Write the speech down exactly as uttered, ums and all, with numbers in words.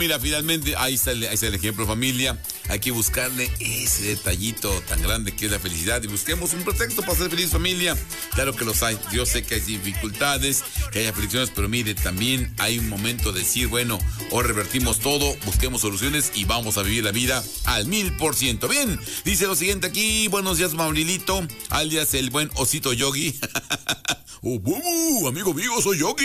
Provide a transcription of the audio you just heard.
Mira, finalmente, ahí está, el, ahí está el ejemplo, familia. Hay que buscarle ese detallito tan grande que es la felicidad y busquemos un pretexto para ser feliz, familia. Claro que los hay. Yo sé que hay dificultades, que hay aflicciones, pero mire, también hay un momento de decir, bueno, o revertimos todo, busquemos soluciones y vamos a vivir la vida al mil por ciento. Bien, dice lo siguiente aquí. Buenos días, Maurilito, alias el buen Osito Yogi. Oh, uh, amigo mío, soy Yogi.